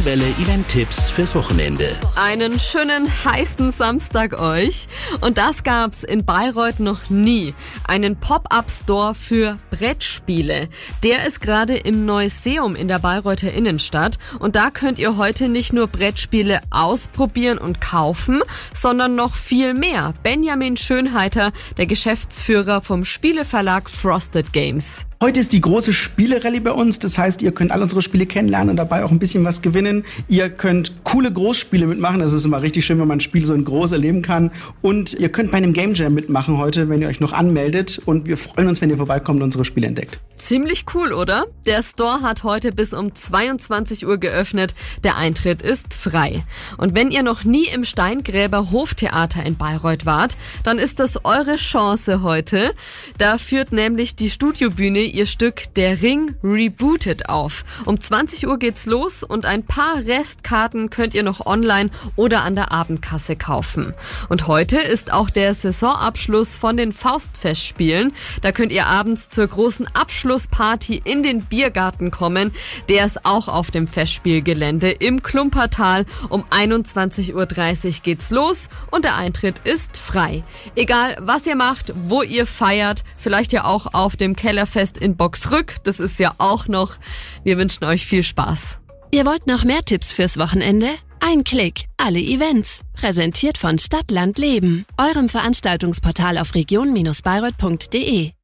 Daumenwelle Event-Tipps fürs Wochenende. Einen schönen heißen Samstag euch. Und das gab's in Bayreuth noch nie. Einen Pop-Up-Store für Brettspiele. Der ist gerade im Neuseum in der Bayreuther Innenstadt. Und da könnt ihr heute nicht nur Brettspiele ausprobieren und kaufen, sondern noch viel mehr. Benjamin Schönheiter, der Geschäftsführer vom Spieleverlag Frosted Games. Heute ist die große Spielerallye bei uns. Das heißt, ihr könnt all unsere Spiele kennenlernen und dabei auch ein bisschen was gewinnen. Ihr könnt coole Großspiele mitmachen. Das ist immer richtig schön, wenn man ein Spiel so in groß erleben kann. Und ihr könnt bei einem Game Jam mitmachen heute, wenn ihr euch noch anmeldet. Und wir freuen uns, wenn ihr vorbeikommt und unsere Spiele entdeckt. Ziemlich cool, oder? Der Store hat heute bis um 22 Uhr geöffnet. Der Eintritt ist frei. Und wenn ihr noch nie im Steingräber Hoftheater in Bayreuth wart, dann ist das eure Chance heute. Da führt nämlich die Studiobühne ihr Stück Der Ring Rebooted auf. Um 20 Uhr geht's los und ein paar Restkarten könnt ihr noch online oder an der Abendkasse kaufen. Und heute ist auch der Saisonabschluss von den Faustfestspielen. Da könnt ihr abends zur großen Abschlussparty in den Biergarten kommen. Der ist auch auf dem Festspielgelände im Klumpertal. Um 21.30 Uhr geht's los und der Eintritt ist frei. Egal, was ihr macht, wo ihr feiert, vielleicht ja auch auf dem Kellerfest in Boxrück, das ist ja auch noch. Wir wünschen euch viel Spaß. Ihr wollt noch mehr Tipps fürs Wochenende? Ein Klick, alle Events. Präsentiert von Stadt, Land, Leben. Eurem Veranstaltungsportal auf region-bayreuth.de.